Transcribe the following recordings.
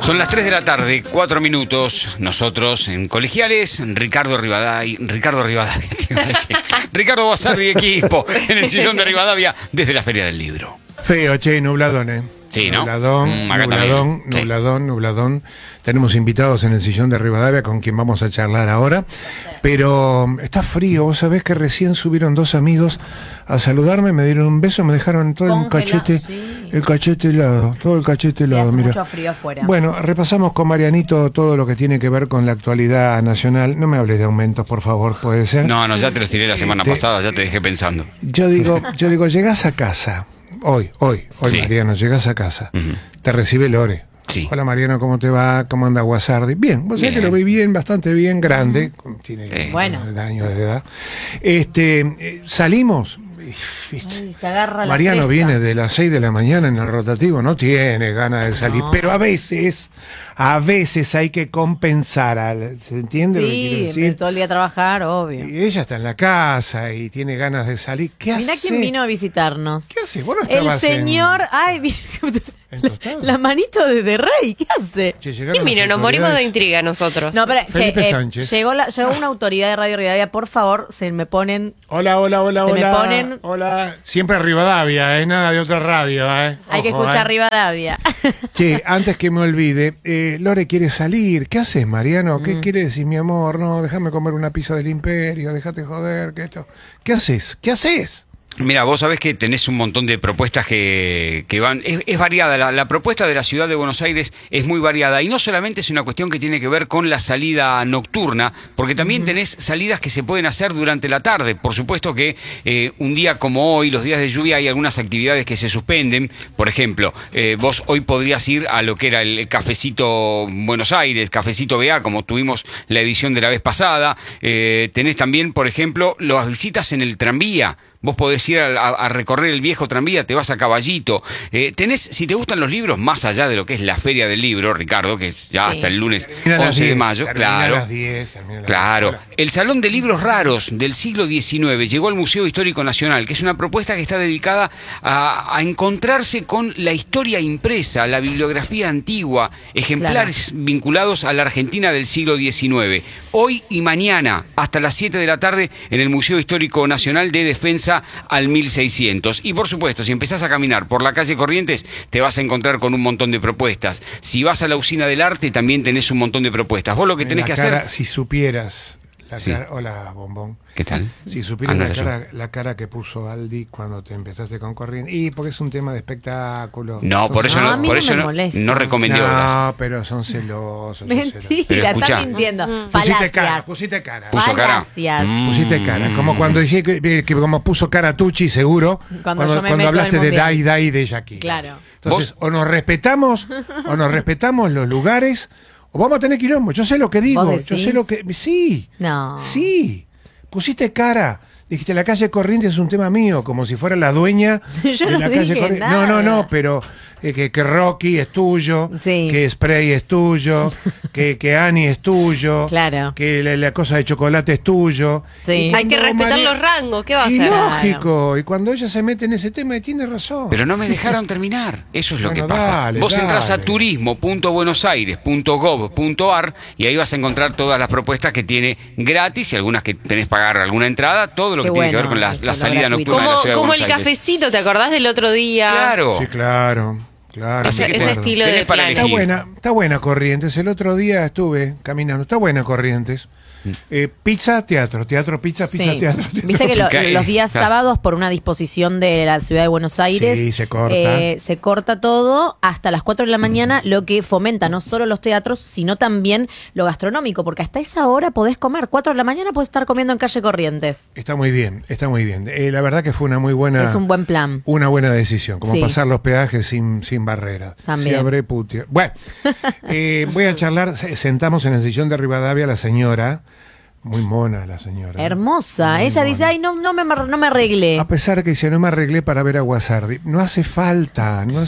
Son las 3 de la tarde, 4 minutos. Nosotros en Colegiales, Ricardo Rivadavia, Ricardo Basardi equipo, en el sillón de Rivadavia, desde la Feria del Libro. Feo, che, nubladón, Sí, ¿no? Nubladón. Tenemos invitados en el sillón de Rivadavia con quien vamos a charlar ahora. Pero está frío, vos sabés que recién subieron dos amigos a saludarme, me dieron un beso, me dejaron todo el cachete, sí. El cachete helado, todo el cachete helado, hace mira. Mucho frío afuera. Bueno, repasamos con Marianito todo lo que tiene que ver con la actualidad nacional. No me hables de aumentos, por favor, ¿puede ser? No, ya te los tiré la semana pasada, ya te dejé pensando. Yo digo, llegás a casa. Hoy, sí. Mariano, llegás a casa. Te recibe Lore. Sí. Hola Mariano, ¿cómo te va? ¿Cómo anda Guasardi? Bien, vos sabés que lo vi bien, bastante bien, grande. Tiene años de edad. Salimos. Ay, te agarra la Mariano fresca. Viene de las 6 de la mañana en el rotativo, no tiene ganas de salir, pero a veces hay que compensar, ¿se entiende? Sí, todo el día a trabajar, obvio. Y ella está en la casa y tiene ganas de salir. ¿Qué hace? Mirá quién vino a visitarnos. ¿Qué hace? Vos no El estabas señor, la manito de Rey, ¿qué hace? ¿Quién vino? Nos morimos de intriga nosotros. No, pero Felipe Sánchez. llegó una autoridad de Radio Rivadavia, por favor, se me ponen. Hola. Me ponen. Hola. Siempre Rivadavia, nada de otra radio, Hay que escuchar Rivadavia. Che, antes que me olvide, Lore quiere salir. ¿Qué haces, Mariano? ¿Qué quiere decir, mi amor? No, déjame comer una pizza del Imperio, déjate joder, que esto. ¿Qué haces? Mira, vos sabés que tenés un montón de propuestas que van... Es variada, la propuesta de la ciudad de Buenos Aires es muy variada y no solamente es una cuestión que tiene que ver con la salida nocturna, porque también tenés salidas que se pueden hacer durante la tarde. Por supuesto que un día como hoy, los días de lluvia, hay algunas actividades que se suspenden. Por ejemplo, vos hoy podrías ir a lo que era el Cafecito Buenos Aires, Cafecito BA, como tuvimos la edición de la vez pasada. Tenés también, por ejemplo, las visitas en el tranvía. Vos podés ir a recorrer el viejo tranvía, te vas a Caballito. Si te gustan los libros, más allá de lo que es la Feria del Libro, Ricardo, que es ya hasta el lunes 11 de mayo. Claro. El Salón de Libros Raros del siglo XIX llegó al Museo Histórico Nacional, que es una propuesta que está dedicada a encontrarse con la historia impresa, la bibliografía antigua, ejemplares vinculados a la Argentina del siglo XIX. Hoy y mañana, hasta las 7 de la tarde, en el Museo Histórico Nacional de Defensa al 1600. Y por supuesto, si empezás a caminar por la calle Corrientes, te vas a encontrar con un montón de propuestas. Si vas a la Usina del Arte, también tenés un montón de propuestas. Vos lo que tenés que hacer... Si supieras... Hola, Bombón. ¿Qué tal? Si supieras la cara que puso Aldi cuando te empezaste con Corrientes. Y porque es un tema de espectáculo. No, por eso no recomendé obras. No, pero son celosos. Mentira, estás mintiendo. Pusiste cara. Puso cara. Pusiste cara. Como cuando dije que como puso cara Tucci, seguro. Cuando hablaste de Dai de Jackie. Claro. Entonces, o nos respetamos los lugares. O vamos a tener quilombo. Yo sé lo que digo. Yo sé lo que... Sí. No. Sí. Pusiste cara. Dijiste, la calle Corrientes es un tema mío, como si fuera la dueña Yo de la calle Corrientes. Nada. No, pero que Rocky es tuyo, que Spray es tuyo, que Annie es tuyo, claro, que la cosa de chocolate es tuyo. Sí. Hay que respetar los rangos, ¿qué va a hacer? Lógico, claro. Y cuando ella se mete en ese tema, tiene razón. Pero no me dejaron terminar, eso es lo que pasa. Vos entrás a turismo.buenosaires.gov.ar y ahí vas a encontrar todas las propuestas que tiene gratis y algunas que tenés que pagar alguna entrada, todo lo que tiene que ver con la salida nocturna de la ciudad de como Buenos el Aires. Cafecito, ¿te acordás del otro día? Claro. Sí, claro. Ese estilo de plan. Está buena Corrientes. El otro día estuve caminando. Está buena Corrientes. Pizza, teatro, pizza, teatro. Viste que los días sábados, por una disposición de la ciudad de Buenos Aires, se corta todo hasta las 4 de la mañana, lo que fomenta no solo los teatros, sino también lo gastronómico, porque hasta esa hora podés comer. 4 de la mañana podés estar comiendo en calle Corrientes. Está muy bien. La verdad que fue una muy buena... Es un buen plan. Una buena decisión, como pasar los peajes sin barreras. También. Se abre putia. Bueno, voy a charlar, sentamos en el sillón de Rivadavia a la señora... Muy mona la señora. Hermosa. Muy Ella mona. Dice, ay, no me arreglé. A pesar que dice, no me arreglé para ver a Guasardi. No hace falta. A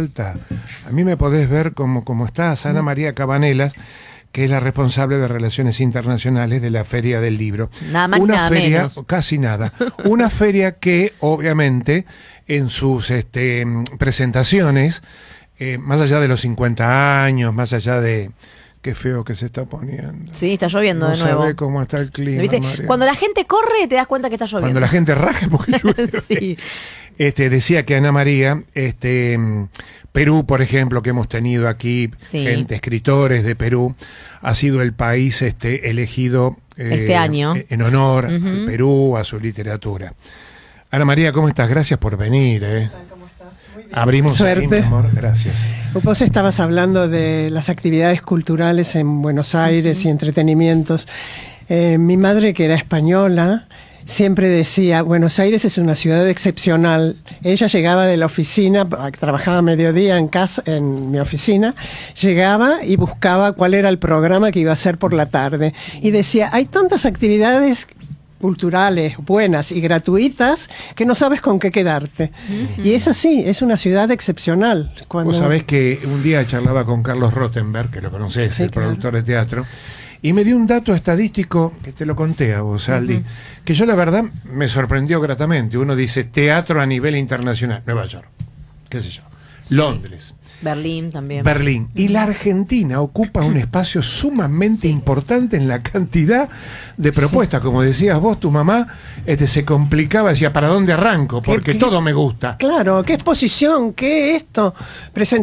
mí me podés ver como está Ana María Cabanelas, que es la responsable de Relaciones Internacionales de la Feria del Libro. Nada más, nada menos. Casi nada. Una feria que, obviamente, en sus presentaciones... más allá de los 50 años, más allá de... Qué feo que se está poniendo. Sí, está lloviendo No de nuevo. sabe cómo está el clima, ¿Viste? María. Cuando la gente corre, te das cuenta que está lloviendo. Cuando la gente raja porque llueve. Sí. Decía que Ana María, Perú, por ejemplo, que hemos tenido aquí, Sí. gente, escritores de Perú, ha sido el país elegido Este año. En honor al Perú, a su literatura. Ana María, ¿cómo estás? Gracias por venir. ¿Cómo estás? Muy bien. Abrimos ahí, Suerte. mi amor. Gracias. Vos estabas hablando de las actividades culturales en Buenos Aires y entretenimientos. Mi madre, que era española, siempre decía, Buenos Aires es una ciudad excepcional. Ella llegaba de la oficina, trabajaba a mediodía en casa, en mi oficina, llegaba y buscaba cuál era el programa que iba a hacer por la tarde. Y decía, hay tantas actividades culturales buenas y gratuitas que no sabes con qué quedarte. Y es así, es una ciudad excepcional. Vos sabés que un día charlaba con Carlos Rottenberg, que lo conocés, Sí, el claro. productor de teatro, y me dio un dato estadístico que te lo conté a vos, Aldi, que yo la verdad me sorprendió gratamente. Uno dice teatro a nivel internacional, Nueva York, qué sé yo, Londres, Berlín también. Berlín. Y la Argentina ocupa un espacio sumamente importante en la cantidad de propuestas. Como decías vos, tu mamá se complicaba, decía, ¿para dónde arranco? Porque ¿Qué? todo me gusta. Claro, qué exposición, qué esto.